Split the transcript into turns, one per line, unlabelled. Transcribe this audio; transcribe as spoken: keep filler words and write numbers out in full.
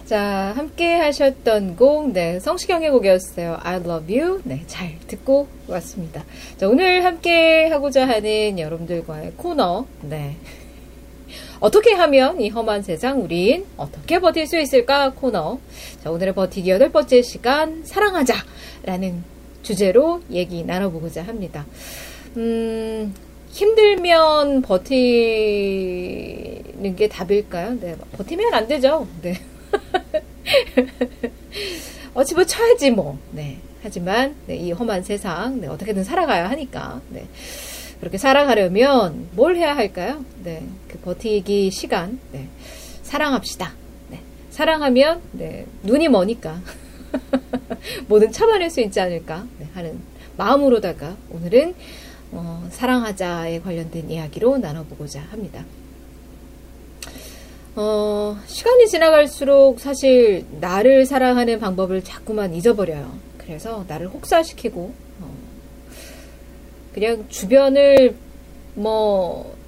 자, 함께 하셨던 곡, 네, 성시경의 곡이었어요. I love you. 네, 잘 듣고 왔습니다. 자, 오늘 함께 하고자 하는 여러분들과의 코너, 네. 어떻게 하면 이 험한 세상 우린 어떻게 버틸 수 있을까 코너. 자, 오늘의 버티기 여덟 번째 시간, 사랑하자! 라는 주제로 얘기 나눠보고자 합니다. 음, 힘들면 버티는 게 답일까요? 네, 버티면 안 되죠. 네. 어찌 뭐 쳐야지 뭐. 네. 하지만 네, 이 험한 세상 네, 어떻게든 살아가야 하니까 네. 그렇게 살아가려면 뭘 해야 할까요? 네. 그 버티기 시간 네. 사랑합시다. 네. 사랑하면 네, 눈이 머니까 뭐든 참아낼 수 있지 않을까 네, 하는 마음으로다가 오늘은 어, 사랑하자에 관련된 이야기로 나눠보고자 합니다. 어, 시간이 지나갈수록 사실 나를 사랑하는 방법을 자꾸만 잊어버려요. 그래서 나를 혹사시키고 어, 그냥 주변을 뭐